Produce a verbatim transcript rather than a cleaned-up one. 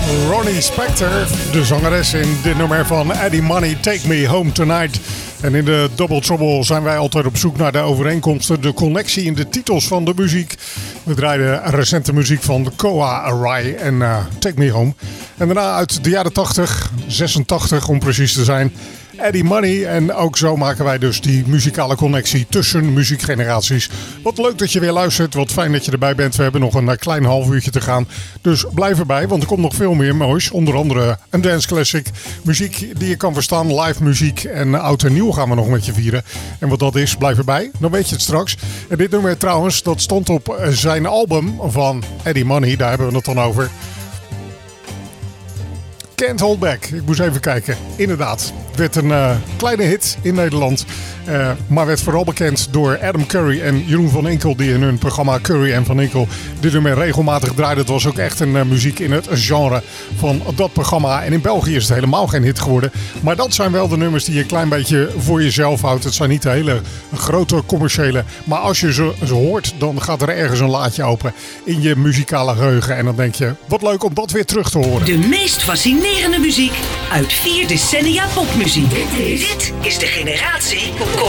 Ronnie Spector, de zangeres in dit nummer van Eddie Money, Take Me Home Tonight. En in de Double Trouble zijn wij altijd op zoek naar de overeenkomsten, de connectie in de titels van de muziek. We draaiden recente muziek van Koa Arai en uh, Take Me Home. En daarna uit de jaren tachtig, zesentachtig om precies te zijn, Eddie Money. En ook zo maken wij dus die muzikale connectie tussen muziekgeneraties. Wat leuk dat je weer luistert. Wat fijn dat je erbij bent. We hebben nog een klein half uurtje te gaan. Dus blijf erbij, want er komt nog veel meer moois. Onder andere een dance classic. Muziek die je kan verstaan. Live muziek. En oud en nieuw gaan we nog met je vieren. En wat dat is, blijf erbij. Dan weet je het straks. En dit nummer trouwens, dat stond op zijn album van Eddie Money. Daar hebben we het dan over. Can't Hold Back. Ik moest even kijken. Inderdaad. Het werd een uh, kleine hit in Nederland. Uh, maar werd vooral bekend door Adam Curry en Jeroen van Inkel. Die in hun programma Curry en van Inkel dit nummer regelmatig draaiden. Het was ook echt een uh, muziek in het genre van dat programma. En in België is het helemaal geen hit geworden. Maar dat zijn wel de nummers die je een klein beetje voor jezelf houdt. Het zijn niet de hele grote commerciële. Maar als je ze, ze hoort, dan gaat er ergens een laadje open in je muzikale geheugen. En dan denk je, wat leuk om dat weer terug te horen. De meest fascinerende muziek uit vier decennia popmuziek. Dit is, Dit is de generatie Connection.